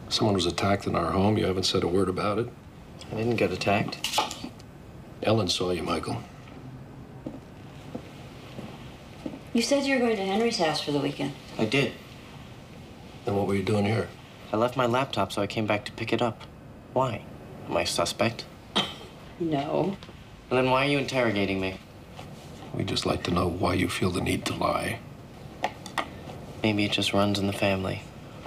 Someone was attacked in our home. You haven't said a word about it. I didn't get attacked. Ellen saw you, Michael. You said you were going to Henry's house for the weekend. I did. Then what were you doing here? I left my laptop, so I came back to pick it up. Why? Am I a suspect? No. And then why are you interrogating me? We'd just like to know why you feel the need to lie. Maybe it just runs in the family.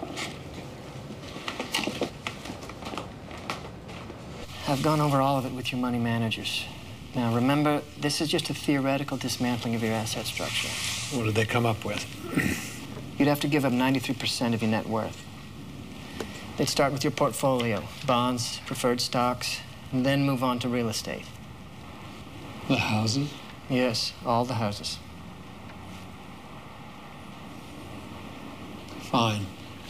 I've gone over all of it with your money managers. Now, remember, this is just a theoretical dismantling of your asset structure. What did they come up with? You'd have to give up 93% of your net worth. They'd start with your portfolio, bonds, preferred stocks, and then move on to real estate. The houses? Yes, all the houses. Fine.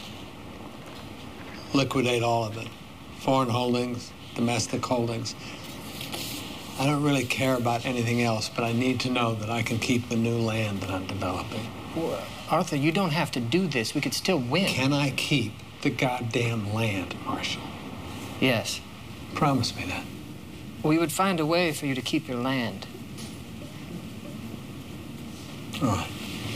Liquidate all of it. Foreign holdings, domestic holdings. I don't really care about anything else, but I need to know that I can keep the new land that I'm developing. Well, Arthur, you don't have to do this. We could still win. Can I keep the goddamn land, Marshall? Yes. Promise me that. We would find a way for you to keep your land. All right.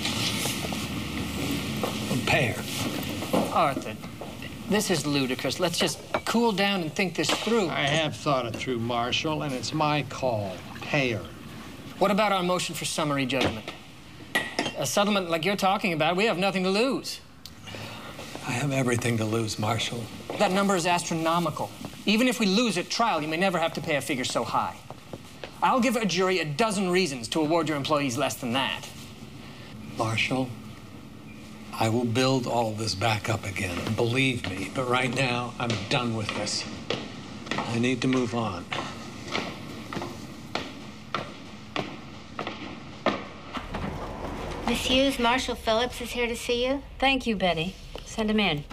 I'll pay her. Arthur, this is ludicrous. Let's just cool down and think this through. I have thought it through, Marshall, and it's my call. Pay her. What about our motion for summary judgment? A settlement like you're talking about, we have nothing to lose. I have everything to lose, Marshall. That number is astronomical. Even if we lose at trial, you may never have to pay a figure so high. I'll give a jury a dozen reasons to award your employees less than that. Marshall, I will build all of this back up again, believe me. But right now, I'm done with this. I need to move on. Miss Hughes, Marshall Phillips is here to see you. Thank you, Betty. Send him in.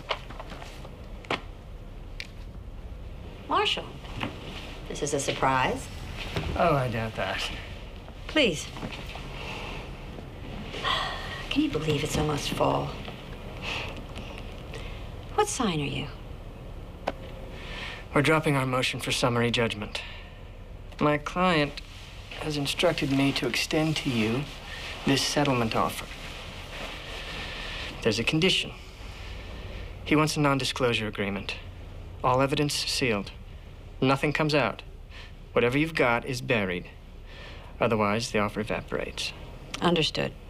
Marshall, this is a surprise. Oh, I doubt that. Please. Can you believe it's almost fall? What sign are you? We're dropping our motion for summary judgment. My client has instructed me to extend to you this settlement offer. There's a condition. He wants a non-disclosure agreement. All evidence sealed. Nothing comes out. Whatever you've got is buried. Otherwise, the offer evaporates. Understood.